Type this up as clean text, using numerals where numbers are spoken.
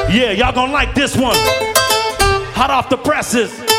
Yeah, y'all gonna like this one. Hot off the presses.